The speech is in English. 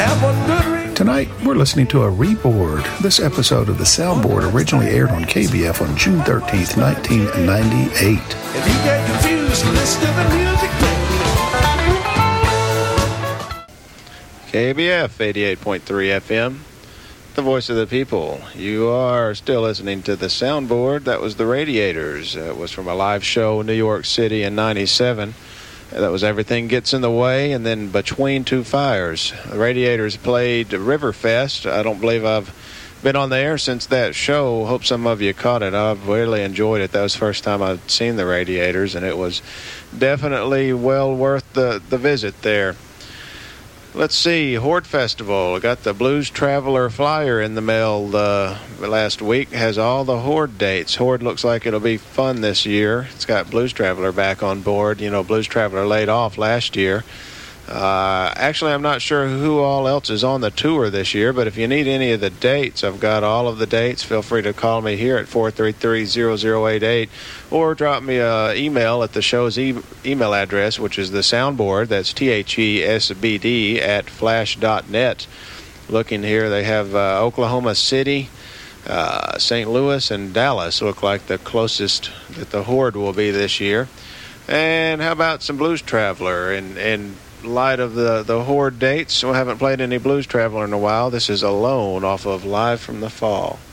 Tonight, we're listening to a reboard. This episode of The Soundboard originally aired on KBF on June 13th, 1998. If you get confused, listen to the music. KBF 88.3 FM, the voice of the people. You are still listening to The Soundboard. That was the Radiators. It was from a live show in New York City in 97. That was Everything Gets in the Way, and then Between Two Fires. The Radiators played Riverfest. I don't believe I've been on the air since that show. Hope some of you caught it. I've really enjoyed it. That was the first time I'd seen the Radiators, and it was definitely well worth the visit there. Let's see, Horde Festival. I got the Blues Traveler flyer in the mail last week. It has all the Horde dates. Horde looks like it'll be fun this year. It's got Blues Traveler back on board. You know, Blues Traveler laid off last year. Actually, I'm not sure who all else is on the tour this year, but if you need any of the dates, I've got all of the dates. Feel free to call me here at 433-0088 or drop me an email at the show's email address, which is the Soundboard. That's THESBD at flash.net. Looking here, they have Oklahoma City, St. Louis, and Dallas look like the closest that the Horde will be this year. And how about some Blues Traveler? And light of the Horde dates, we haven't played any Blues Traveler in a while. This is Alone off of Live from the Fall.